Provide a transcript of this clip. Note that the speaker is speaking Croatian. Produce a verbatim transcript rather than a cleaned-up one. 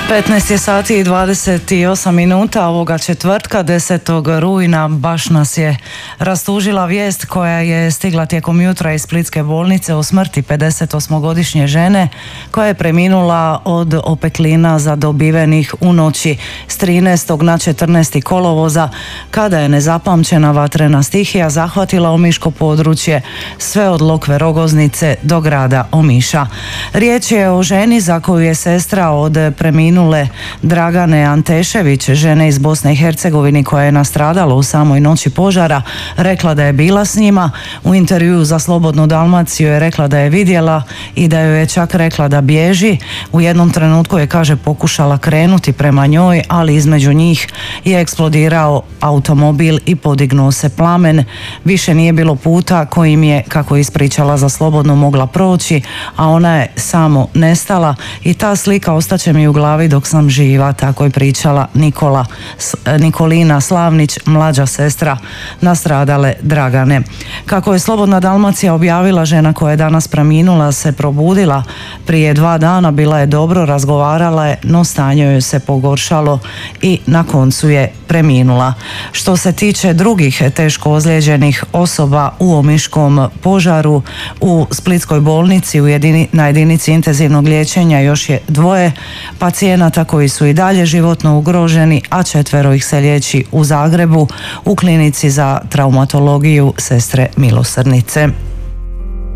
petnaest je sati i dvadeset osam minuta ovoga četvrtka desetog rujna. Baš nas je rastužila vijest koja je stigla tijekom jutra iz Splitske bolnice o smrti pedesetosmogodišnje žene koja je preminula od opeklina zadobivenih u noći s trinaestog na četrnaesti kolovoza kada je nezapamćena vatrena stihija zahvatila omiško područje sve od Lokve Rogoznice do grada Omiša. Riječ je o ženi za koju je sestra od preminule Dragane Antešević, žene iz Bosne i Hercegovine koja je nastradala u samoj noći požara, rekla da je bila s njima. U intervjuu za Slobodnu Dalmaciju je rekla da je vidjela i da joj je čak rekla da bježi. U jednom trenutku je, kaže, pokušala krenuti prema njoj, ali između njih je eksplodirao automobil i podignuo se plamen. Više nije bilo puta kojim je, kako je ispričala za Slobodnu, mogla proći, a ona je samo nestala i ta slika ostaće mi u glavi dok sam živa, tako je pričala Nikola, Nikolina Slavnić, mlađa sestra nastradale Dragane. Kako je Slobodna Dalmacija objavila, žena koja je danas preminula se probudila prije dva dana, bila je dobro, razgovarala je, no stanje joj se pogoršalo i na koncu je preminula. Što se tiče drugih teško ozlijeđenih osoba u omiškom požaru, u Splitskoj bolnici u jedini, na jedinici intenzivnog liječenja još je dvoje pacijenata koji su i dalje životno ugroženi, a četvero ih se liječi u Zagrebu u klinici za traumatologiju Sestre milosrdnice.